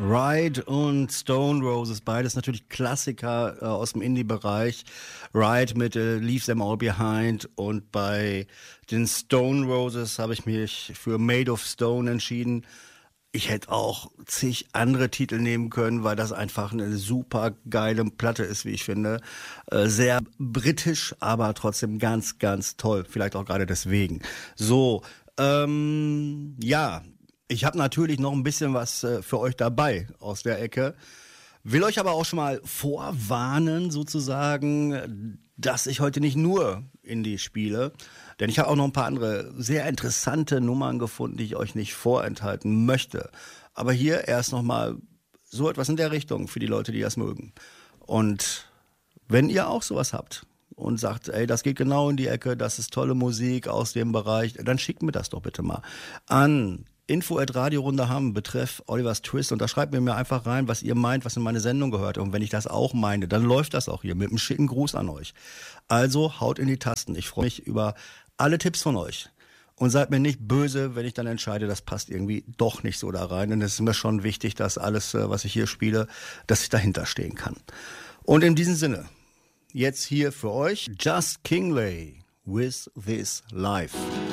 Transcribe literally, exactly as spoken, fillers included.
Ride und Stone Roses, beides natürlich Klassiker äh, aus dem Indie-Bereich. Ride mit äh, Leave Them All Behind und bei den Stone Roses habe ich mich für Made of Stone entschieden. Ich hätte auch zig andere Titel nehmen können, weil das einfach eine super geile Platte ist, wie ich finde. Äh, sehr britisch, aber trotzdem ganz, ganz toll. Vielleicht auch gerade deswegen. So, ähm, ja, ich habe natürlich noch ein bisschen was äh, für euch dabei aus der Ecke. Will euch aber auch schon mal vorwarnen, sozusagen, dass ich heute nicht nur Indie spiele. Denn ich habe auch noch ein paar andere sehr interessante Nummern gefunden, die ich euch nicht vorenthalten möchte. Aber hier erst nochmal so etwas in der Richtung für die Leute, die das mögen. Und wenn ihr auch sowas habt und sagt, ey, das geht genau in die Ecke, das ist tolle Musik aus dem Bereich, dann schickt mir das doch bitte mal an info at radiorunde Hamm betreff Olivers Twist, und da schreibt mir mir einfach rein, was ihr meint, was in meine Sendung gehört. Und wenn ich das auch meine, dann läuft das auch hier mit einem schicken Gruß an euch. Also haut in die Tasten. Ich freue mich über alle Tipps von euch. Und seid mir nicht böse, wenn ich dann entscheide, das passt irgendwie doch nicht so da rein. Denn es ist mir schon wichtig, dass alles, was ich hier spiele, dass ich dahinter stehen kann. Und in diesem Sinne, jetzt hier für euch Just Kingley with This Life.